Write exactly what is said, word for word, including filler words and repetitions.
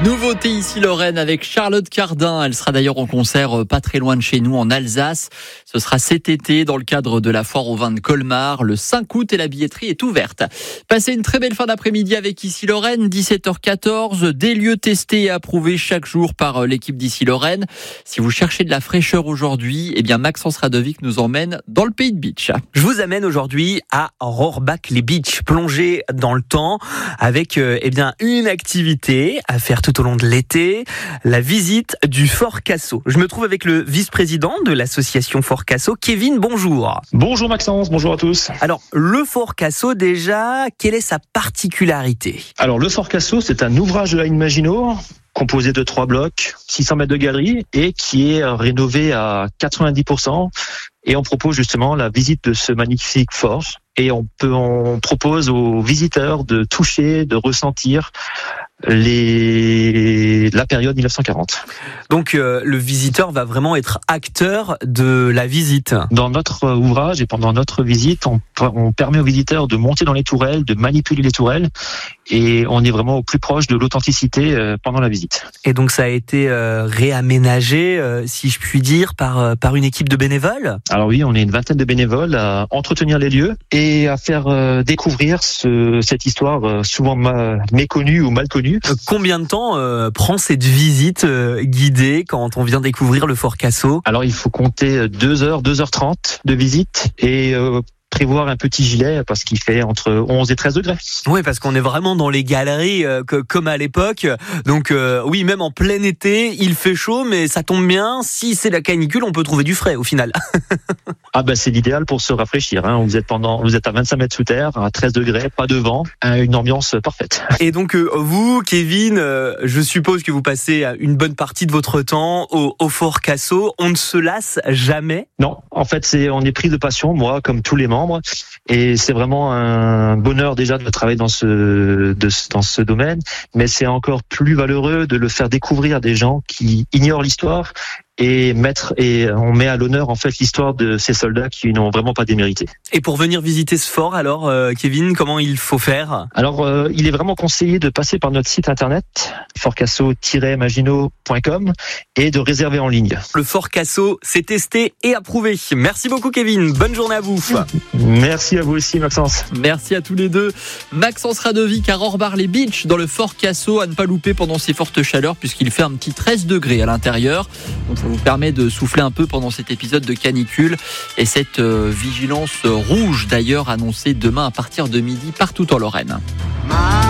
Nouveauté ici Lorraine avec Charlotte Cardin. Elle sera d'ailleurs en concert pas très loin de chez nous en Alsace. Ce sera cet été dans le cadre de la foire au vin de Colmar. Le cinq août et la billetterie est ouverte. Passez une très belle fin d'après-midi avec ici Lorraine. dix-sept heures quatorze. Des lieux testés et approuvés chaque jour par l'équipe d'ici Lorraine. Si vous cherchez de la fraîcheur aujourd'hui, eh bien Maxence Radovic nous emmène dans le pays de beach. Je vous amène aujourd'hui à Rohrbach-les-Beach, plongé dans le temps avec euh, eh bien une activité à faire tout au long de l'été, la visite du Fort Cassot. Je me trouve avec le vice-président de l'association Fort Cassot, Kevin, bonjour. Bonjour Maxence, bonjour à tous. Alors, le Fort Cassot déjà, quelle est sa particularité ? Alors, le Fort Cassot, c'est un ouvrage de la Maginot, composé de trois blocs, six cents mètres de galerie, et qui est rénové à quatre-vingt-dix pour cent. Et on propose justement la visite de ce magnifique fort. Et on peut, on propose aux visiteurs de toucher, de ressentir les, la période mille neuf cent quarante. Donc euh, le visiteur va vraiment être acteur de la visite. Dans notre ouvrage et pendant notre visite, on, on permet aux visiteurs de monter dans les tourelles, de manipuler les tourelles, et on est vraiment au plus proche de l'authenticité euh, pendant la visite. Et donc ça a été euh, réaménagé, euh, si je puis dire, par, euh, par une équipe de bénévoles ? Alors oui, on est une vingtaine de bénévoles à entretenir les lieux et à faire euh, découvrir ce, cette histoire euh, souvent ma, méconnue ou mal connue. Euh, combien de temps euh, prend cette visite euh, guidée quand on vient découvrir le Fort Cassot ? Alors il faut compter deux heures, deux heures trente de visite et euh, prévoir un petit gilet parce qu'il fait entre onze et treize degrés. Oui, parce qu'on est vraiment dans les galeries euh, que, comme à l'époque. Donc euh, oui, même en plein été, il fait chaud, mais ça tombe bien. Si c'est la canicule, on peut trouver du frais au final. Ah ben c'est l'idéal pour se rafraîchir. Hein. Vous êtes pendant, vous êtes à vingt-cinq mètres sous terre, à treize degrés, pas de vent, une ambiance parfaite. Et donc euh, vous, Kevin, euh, je suppose que vous passez une bonne partie de votre temps au, au Fort Cassot. On ne se lasse jamais ? Non, en fait c'est, on est pris de passion, moi comme tous les membres. Et c'est vraiment un bonheur déjà de travailler dans ce, de, dans ce domaine, mais c'est encore plus valeureux de le faire découvrir à des gens qui ignorent l'histoire et mettre et on met à l'honneur en fait l'histoire de ces soldats qui n'ont vraiment pas démérité. Et pour venir visiter ce fort, alors euh, Kevin, comment il faut faire ? Alors euh, il est vraiment conseillé de passer par notre site internet fort cassot tiret maginot point com et de réserver en ligne. Le Fort Cassot, c'est testé et approuvé. Merci beaucoup Kevin, bonne journée à vous. Merci à vous aussi Maxence. Merci à tous les deux. Maxence Radovic à Rohrbach-les-Beach dans le Fort Cassot, à ne pas louper pendant ces fortes chaleurs puisqu'il fait un petit treize degrés à l'intérieur. Donc ça vous permet de souffler un peu pendant cet épisode de canicule et cette euh, vigilance rouge d'ailleurs annoncée demain à partir de midi partout en Lorraine.